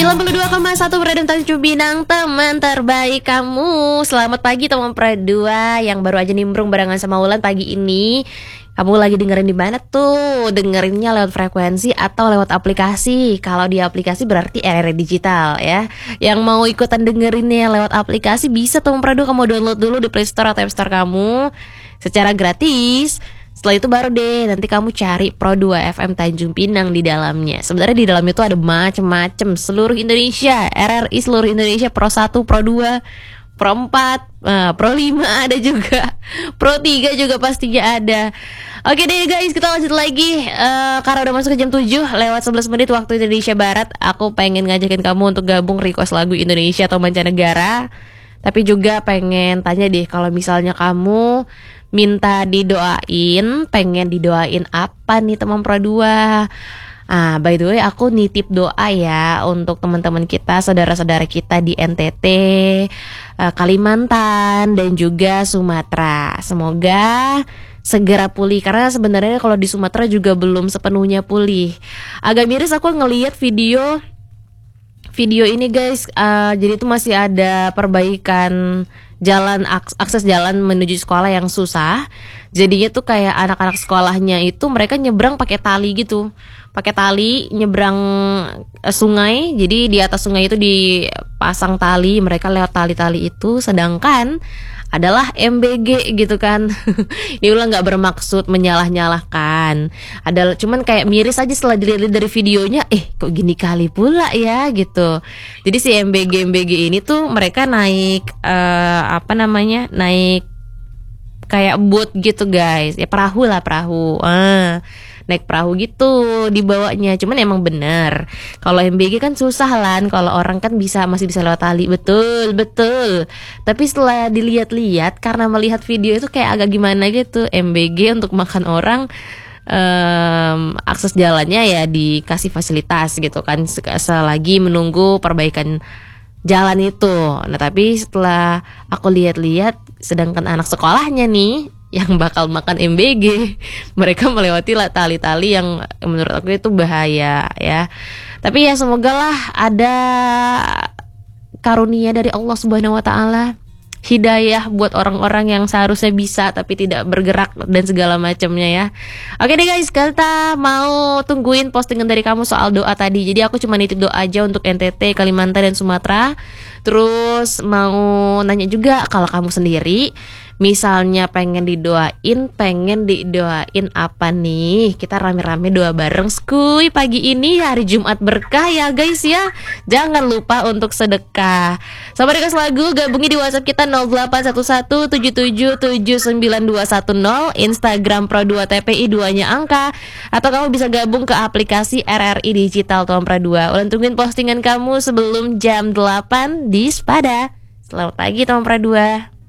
92,1 Radam Tanjung Pinang, teman terbaik kamu. Selamat pagi teman Pradua yang baru aja nimbrung barengan sama Wulan pagi ini. Kamu lagi dengerin di mana tuh? Dengerinnya lewat frekuensi atau lewat aplikasi? Kalau di aplikasi berarti RRI Digital ya. Yang mau ikutan dengerinnya lewat aplikasi bisa teman Pradua, kamu download dulu di Play Store atau App Store kamu secara gratis. Setelah itu baru deh nanti kamu cari Pro 2 FM Tanjung Pinang di dalamnya. Sebenarnya di dalamnya itu ada macem-macem, seluruh Indonesia, RRI seluruh Indonesia, Pro 1, Pro 2, Pro 4, Pro 5 ada juga, Pro 3 juga pastinya ada. Oke deh guys, kita lanjut lagi. Karena udah masuk ke jam 7 lewat 11 menit waktu Indonesia Barat, aku pengen ngajakin kamu untuk gabung request lagu Indonesia atau mancanegara. Tapi juga pengen tanya deh, kalau misalnya kamu minta didoain, pengen didoain apa nih teman Pro 2? By the way, aku nitip doa ya untuk teman-teman kita, saudara-saudara kita di NTT, Kalimantan dan juga Sumatera. Semoga segera pulih, karena sebenarnya kalau di Sumatera juga belum sepenuhnya pulih. Agak miris aku ngelihat video ini guys. Jadi itu masih ada perbaikan jalan, akses jalan menuju sekolah yang susah. Jadinya tuh kayak anak-anak sekolahnya itu mereka nyebrang pakai tali gitu, pakai tali nyebrang sungai. Jadi di atas sungai itu dipasang tali, mereka lewat tali-tali itu. Sedangkan adalah MBG gitu kan. Ini ulang nggak bermaksud menyalah-nyalahkan, adalah cuman kayak miris aja setelah dilihat dari videonya. Kok gini kali pula ya gitu. Jadi si MBG ini tuh mereka naik naik kayak boat gitu guys, ya perahu, naik perahu gitu dibawanya. Cuman emang bener kalau MBG kan susah lan, kalau orang kan masih bisa lewat tali, betul. Tapi setelah dilihat-lihat, karena melihat video itu kayak agak gimana gitu, MBG untuk makan orang, akses jalannya ya dikasih fasilitas gitu kan, selagi menunggu perbaikan jalan itu. Nah tapi setelah aku lihat-lihat, sedangkan anak sekolahnya nih yang bakal makan MBG, mereka melewati tali-tali yang menurut aku itu bahaya ya. Tapi ya semoga lah ada karunia dari Allah Subhanahu wa Ta'ala, hidayah buat orang-orang yang seharusnya bisa tapi tidak bergerak dan segala macamnya ya. Oke deh guys, kita mau tungguin postingan dari kamu soal doa tadi. Jadi aku cuma nitip doa aja untuk NTT, Kalimantan dan Sumatera. Terus mau nanya juga, kalau kamu sendiri misalnya pengen didoain apa nih? Kita rame-rame doa bareng skuy pagi ini, hari Jumat berkah ya guys ya. Jangan lupa untuk sedekah. Sama request lagu gabungi di WhatsApp kita 081177792210, Instagram Pro 2 TPI 2-nya angka, atau kamu bisa gabung ke aplikasi RRI Digital Tuan Pro 2. Ulang tungguin postingan kamu sebelum jam 8 di Spada. Selamat pagi Tuan Pro 2.